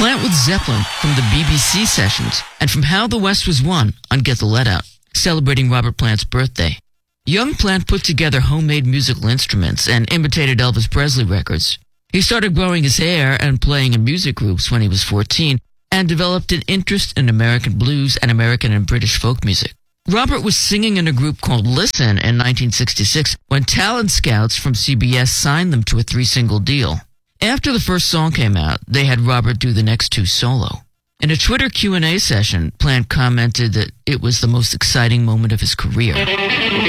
Plant with Zeppelin from the BBC sessions and from How the West Was Won on Get the Lead Out, celebrating Robert Plant's birthday. Young Plant put together homemade musical instruments and imitated Elvis Presley records. He started growing his hair and playing in music groups when he was 14 and developed an interest in American blues and American and British folk music. Robert was singing in a group called Listen in 1966 when talent scouts from CBS signed them to a 3-single deal. After the first song came out, they had Robert do the next 2 solo. In a Twitter Q&A session, Plant commented that it was the most exciting moment of his career.